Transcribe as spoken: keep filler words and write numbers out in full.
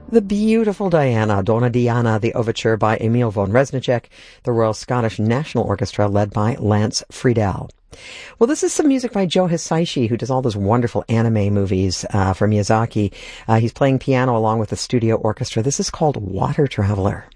The beautiful Diana, Donna Diana, the overture by Emil von Reznicek, the Royal Scottish National Orchestra led by Lance Friedel. Well, this is some music by Joe Hisaishi, who does all those wonderful anime movies uh, for Miyazaki. Uh, he's playing piano along with the studio orchestra. This is called Water Traveler.